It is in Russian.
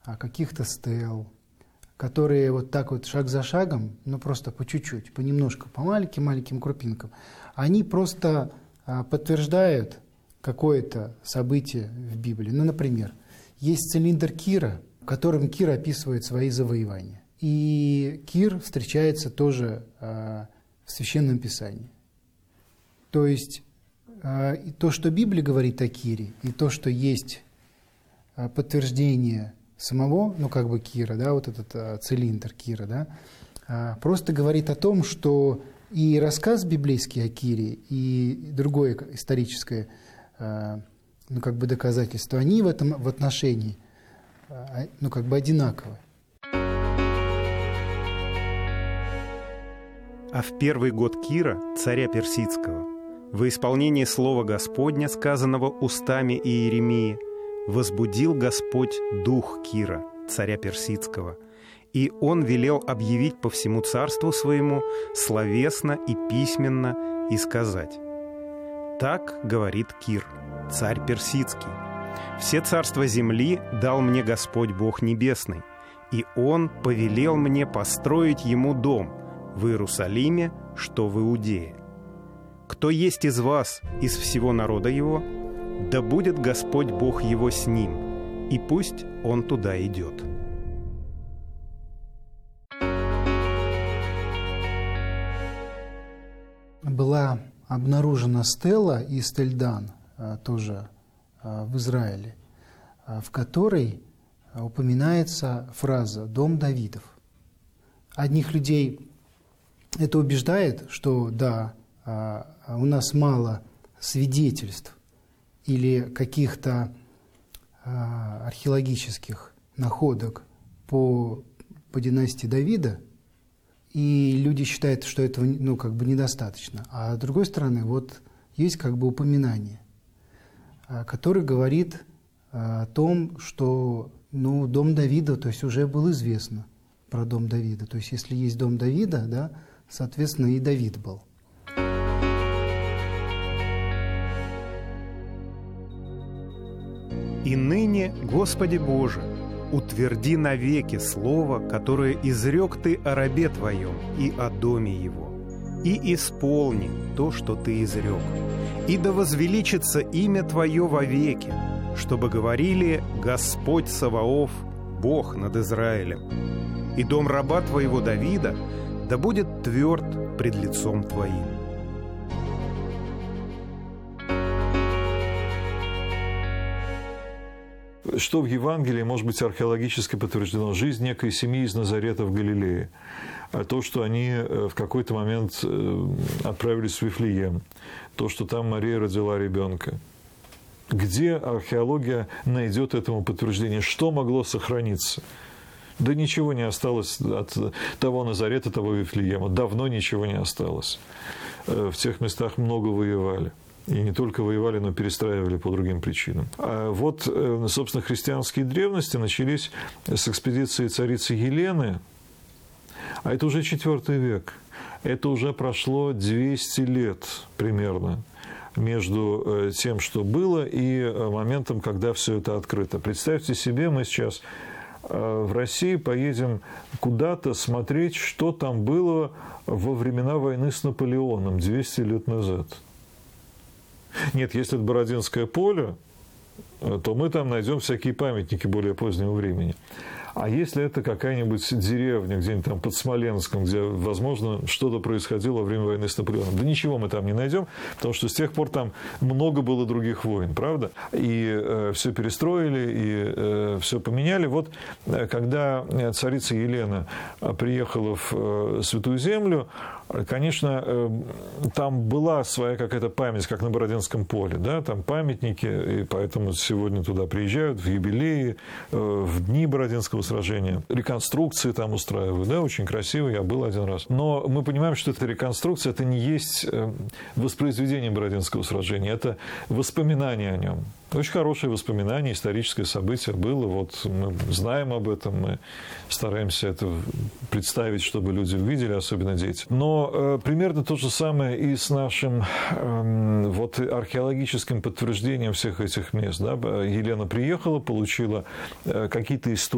каких-то стел, которые вот так вот шаг за шагом, ну просто по чуть-чуть, понемножку, по маленьким-маленьким крупинкам, они просто подтверждают какое-то событие в Библии. Ну, например, есть цилиндр Кира, в котором Кир описывает свои завоевания. И Кир встречается тоже в Священном Писании. То есть и то, что Библия говорит о Кире, и то, что есть подтверждение самого, ну как бы Кира, да, вот этот цилиндр Кира, да, просто говорит о том, что и рассказ библейский о Кире, и другое историческое, ну как бы доказательство, они в отношении, ну как бы одинаковы. А в первый год Кира, царя Персидского, во исполнении слова Господня, сказанного устами Иеремии, возбудил Господь дух Кира, царя Персидского, и он велел объявить по всему царству своему словесно и письменно и сказать: «Так говорит Кир, царь Персидский: все царства земли дал мне Господь Бог Небесный, и Он повелел мне построить Ему дом в Иерусалиме, что в Иудее. Кто есть из вас, из всего народа Его, да будет Господь Бог Его с ним, и пусть Он туда идет». Была обнаружена стела из Тельдан, тоже в Израиле, в которой упоминается фраза «Дом Давидов». Одних людей это убеждает, что да, у нас мало свидетельств или каких-то археологических находок по династии Давида, и люди считают, что этого ну, как бы недостаточно. А с другой стороны, вот есть как бы упоминание, которое говорит о том, что ну, дом Давида, то есть уже было известно про дом Давида. То есть если есть дом Давида, да, соответственно, и Давид был. «И ныне, Господи Боже, утверди навеки слово, которое изрек Ты о рабе Твоем и о доме его, и исполни то, что Ты изрек. И да возвеличится имя Твое вовеки, чтобы говорили: Господь Саваоф, Бог над Израилем. И дом раба Твоего Давида да будет тверд пред лицом Твоим». Что в Евангелии может быть археологически подтверждено? Жизнь некой семьи из Назарета в Галилее. То, что они в какой-то момент отправились в Вифлеем. То, что там Мария родила ребенка. Где археология найдет этому подтверждение? Что могло сохраниться? Да ничего не осталось от того Назарета, того Вифлеема. Давно ничего не осталось. В тех местах много воевали. И не только воевали, но перестраивали по другим причинам. А вот, собственно, христианские древности начались с экспедиции царицы Елены, а это уже IV век. Это уже прошло 200 лет примерно между тем, что было, и моментом, когда все это открыто. Представьте себе, мы сейчас в России поедем куда-то смотреть, что там было во времена войны с Наполеоном 200 лет назад. Нет, если это Бородинское поле, то мы там найдем всякие памятники более позднего времени. А если это какая-нибудь деревня, где-нибудь там под Смоленском, где, возможно, что-то происходило во время войны с Наполеоном, да ничего мы там не найдем, потому что с тех пор там много было других войн, правда? И все перестроили, и все поменяли. Вот когда царица Елена приехала в Святую Землю, конечно, там была своя какая-то память, как на Бородинском поле, да, там памятники, и поэтому сегодня туда приезжают в юбилеи, в дни Бородинского сражения, реконструкции там устраивают, да, очень красиво, я был один раз. Но мы понимаем, что эта реконструкция, это не есть воспроизведение Бородинского сражения, это воспоминание о нем. Очень хорошее воспоминание, историческое событие было, вот мы знаем об этом, мы стараемся это представить, чтобы люди увидели, особенно дети. Но примерно то же самое и с нашим вот археологическим подтверждением всех этих мест. Да? Елена приехала, получила какие-то истории,